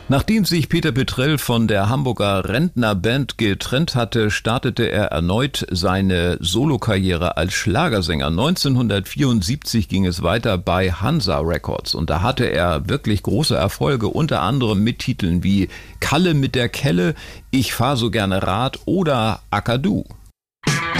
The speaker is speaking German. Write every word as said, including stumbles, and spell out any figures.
Nachdem sich Peter Petrell von der Hamburger Rentnerband getrennt hatte, startete er erneut seine Solokarriere als Schlagersänger. neunzehnhundertvierundsiebzig ging es weiter bei Hansa Records und da hatte er wirklich große Erfolge, unter anderem mit Titeln wie Kalle mit der Kelle, Ich fahr so gerne Rad oder Akadu.